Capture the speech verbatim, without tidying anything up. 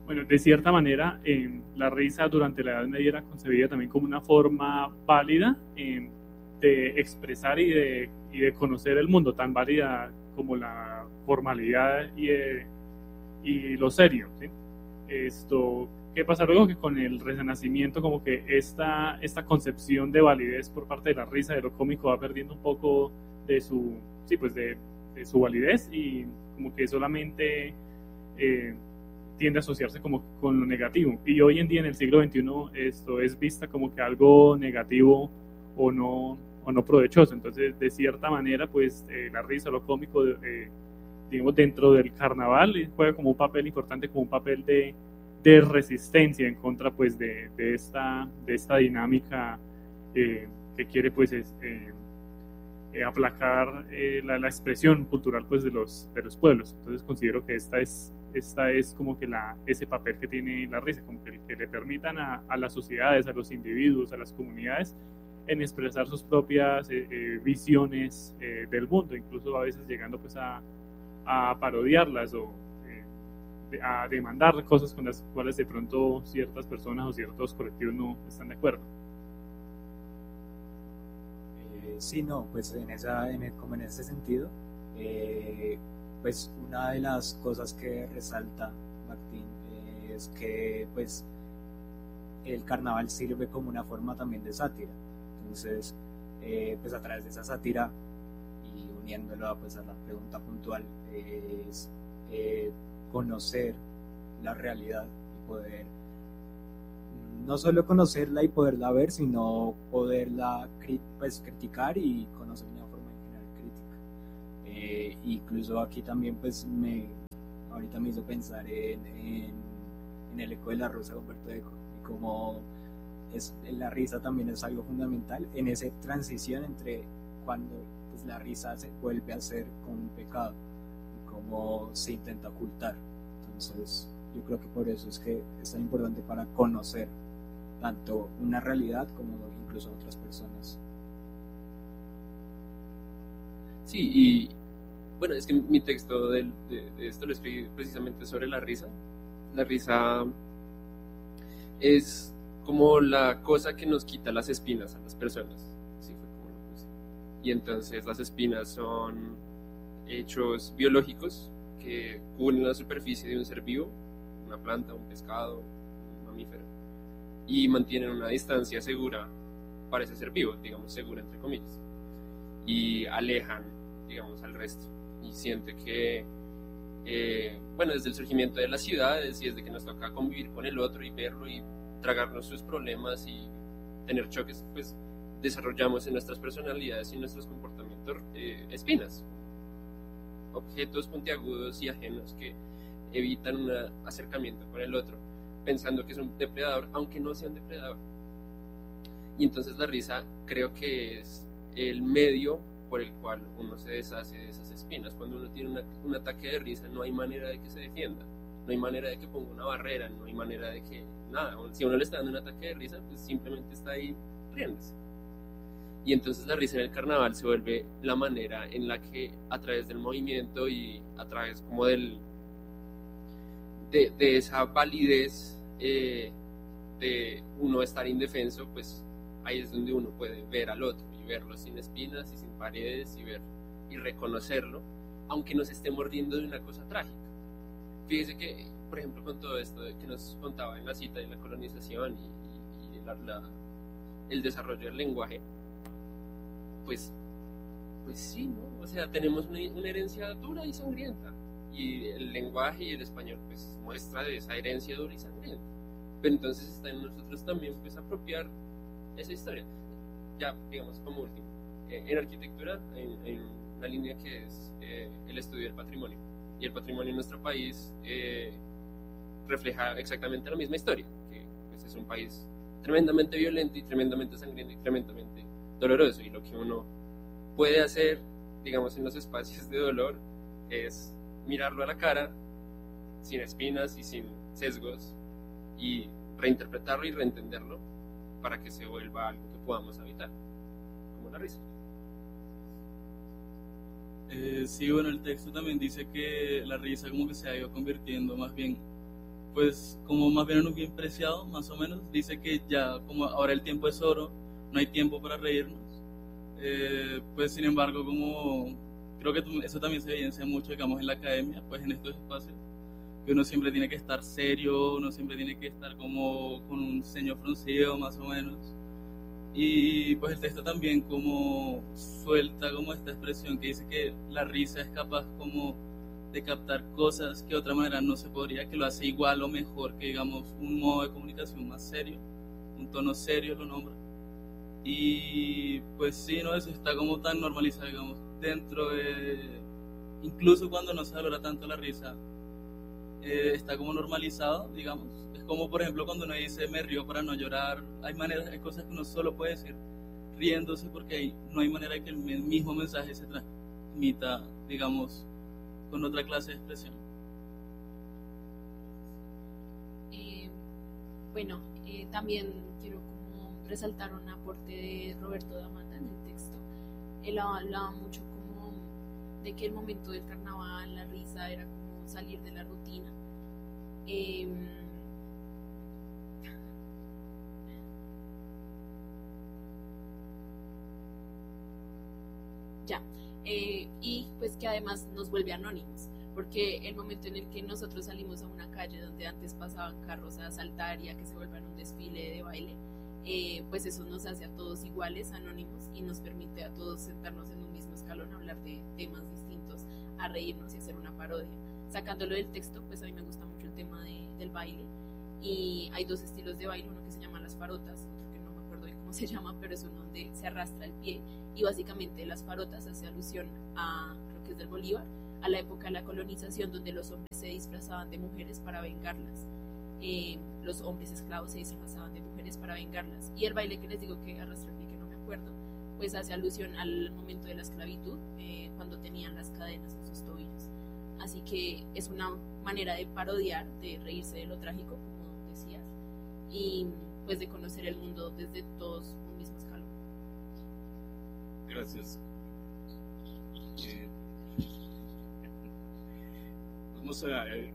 Bueno, de cierta manera, eh, la risa durante la Edad Media era concebida también como una forma válida eh, de expresar y de, y de conocer el mundo, tan válida como la formalidad y, eh, y lo serio, ¿sí? Esto, ¿qué pasa luego? Que con el Renacimiento como que esta, esta concepción de validez por parte de la risa, de lo cómico, va perdiendo un poco de su, sí, pues de, de su validez y como que solamente eh, tiende a asociarse como con lo negativo. Y hoy en día en el siglo veintiuno esto es vista como que algo negativo o no, o no provechoso. Entonces, de cierta manera, pues eh, la risa, lo cómico, eh, digamos, dentro del carnaval juega como un papel importante, como un papel de, de resistencia en contra pues de, de, esta, de esta dinámica eh, que quiere pues es, eh, eh, aplacar eh, la, la, expresión cultural pues de los, de los pueblos. Entonces considero que esta es, esta es como que la, ese papel que tiene la risa, como que, que le permitan a, a las sociedades, a los individuos, a las comunidades en expresar sus propias eh, eh, visiones eh, del mundo, incluso a veces llegando pues a, a parodiarlas o eh, a demandar cosas con las cuales de pronto ciertas personas o ciertos colectivos no están de acuerdo. Eh, sí, no, pues en esa, en el- como en ese sentido, eh, pues una de las cosas que resalta Martín eh, es que pues el carnaval sirve como una forma también de sátira. Entonces, eh, pues a través de esa sátira y uniéndolo a, pues, a la pregunta puntual, eh, es eh, conocer la realidad y poder no solo conocerla y poderla ver, sino poderla pues, criticar y conocer de una forma en general crítica. Eh, incluso aquí también pues me ahorita me hizo pensar en, en, en el eco de la rosa de Humberto Eco y cómo es, la risa también es algo fundamental en esa transición entre cuando pues, la risa se vuelve a ser como un pecado y cómo se intenta ocultar. Entonces yo creo que por eso es que es tan importante para conocer tanto una realidad como incluso otras personas. Sí, y bueno, es que mi texto de, de, de esto lo escribí precisamente sobre la risa. La risa es como la cosa que nos quita las espinas a las personas. Así fue como lo puse. Y entonces las espinas son hechos biológicos que cubren la superficie de un ser vivo, una planta, un pescado, un mamífero, y mantienen una distancia segura para ese ser vivo, digamos segura entre comillas, y alejan, digamos, al resto. Y siente que, eh, bueno, desde el surgimiento de las ciudades y desde que nos toca convivir con el otro y verlo y tragarnos sus problemas y tener choques, pues desarrollamos en nuestras personalidades y en nuestros comportamientos eh, espinas, objetos puntiagudos y ajenos que evitan un acercamiento con el otro, pensando que es un depredador, aunque no sea un depredador. Y entonces la risa creo que es el medio por el cual uno se deshace de esas espinas. Cuando uno tiene una, un ataque de risa, no hay manera de que se defienda, no hay manera de que ponga una barrera, no hay manera de que nada. Si a uno le está dando un ataque de risa, pues simplemente está ahí riéndose. Y entonces la risa en el carnaval se vuelve la manera en la que a través del movimiento y a través como del de, de esa validez eh, de uno estar indefenso, pues ahí es donde uno puede ver al otro y verlo sin espinas y sin paredes y ver y reconocerlo, aunque nos esté mordiendo de una cosa trágica. Fíjese que, por ejemplo, con todo esto de que nos contaba en la cita de la colonización y, y, y la, la, el desarrollo del lenguaje, pues, pues sí, ¿no? O sea, tenemos una, una herencia dura y sangrienta, y el lenguaje y el español pues muestra de esa herencia dura y sangrienta, pero entonces está en nosotros también pues apropiar esa historia. Ya, digamos, como último, eh, en arquitectura hay, hay una línea que es eh, el estudio del patrimonio, y el patrimonio en nuestro país eh, refleja exactamente la misma historia, que pues, es un país tremendamente violento y tremendamente sangriento y tremendamente doloroso, y lo que uno puede hacer, digamos, en los espacios de dolor es mirarlo a la cara sin espinas y sin sesgos y reinterpretarlo y reentenderlo para que se vuelva algo que podamos habitar, como la risa. Eh, sí, bueno, el texto también dice que la risa como que se ha ido convirtiendo más bien pues como más bien en un bien preciado, más o menos, dice que ya como ahora el tiempo es oro, no hay tiempo para reírnos. Eh, pues sin embargo, como creo que eso también se evidencia mucho, digamos, en la academia, pues en estos espacios, que uno siempre tiene que estar serio, uno siempre tiene que estar como con un ceño fruncido, más o menos. Y pues el texto también como suelta como esta expresión que dice que la risa es capaz como de captar cosas que de otra manera no se podría, que lo hace igual o mejor que, digamos, un modo de comunicación más serio, un tono serio lo nombra. Y pues sí, ¿no? Eso está como tan normalizado, digamos, dentro de, incluso cuando no se valora tanto la risa, eh, está como normalizado, digamos. Es como, por ejemplo, cuando uno dice me río para no llorar, hay maneras, hay cosas que uno solo puede decir riéndose porque hay, no hay manera de que el mismo mensaje se transmita, digamos, con otra clase de expresión. Eh, bueno, eh, también quiero como resaltar un aporte de Roberto Damata en el texto. Él hablaba mucho como de que el momento del carnaval, la risa, era como salir de la rutina. Eh, ya, eh, y pues que además nos vuelve anónimos, porque el momento en el que nosotros salimos a una calle donde antes pasaban carros a saltar y a que se vuelvan un desfile de baile, eh, pues eso nos hace a todos iguales, anónimos, y nos permite a todos sentarnos en un mismo escalón, hablar de temas distintos, a reírnos y hacer una parodia. Sacándolo del texto, pues a mí me gusta mucho el tema de, del baile, y hay dos estilos de baile, uno que se llama las farotas, otro que no me acuerdo de cómo se llama, pero es uno donde se arrastra el pie, y básicamente las farotas hace alusión a, creo que es del Bolívar, a la época de la colonización, donde los hombres se disfrazaban de mujeres para vengarlas. Eh, los hombres esclavos se disfrazaban de mujeres para vengarlas. Y el baile que les digo que arrastra el pie, que no me acuerdo, pues hace alusión al momento de la esclavitud, eh, cuando tenían las cadenas en sus tobillos. Así que es una manera de parodiar, de reírse de lo trágico, como decías, y pues de conocer el mundo desde todos un mismo escalón. Gracias. Eh, vamos a... Eh,